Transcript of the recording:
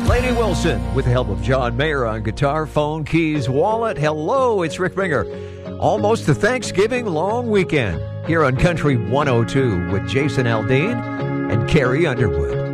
Lainey Wilson with the help of John Mayer on guitar, phone, keys, wallet. Hello, it's Rick Minger. Almost the Thanksgiving long weekend here on Country 102 with Jason Aldean and Carrie Underwood.